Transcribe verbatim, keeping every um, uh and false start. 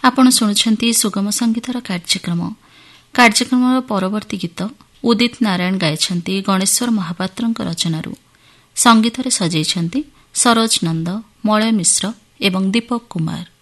ଆପଣ ଶୁଣୁଛନ୍ତି ସୁଗମ ସଙ୍ଗୀତର କାର୍ଯ୍ୟକ୍ରମ କାର୍ଯ୍ୟକ୍ରମର ପରବର୍ତ୍ତୀ ଗୀତ ଉଦିତ ନାରାୟଣ ଗାଇଛନ୍ତି ଗଣେଶ୍ୱର ମହାପାତ୍ରଙ୍କ ରଚନାରୁ। ସଙ୍ଗୀତରେ ସଜେଇଛନ୍ତି ସରୋଜ ନନ୍ଦ, ମଳୟ ମିଶ୍ର ଏବଂ ଦୀପକ କୁମାର।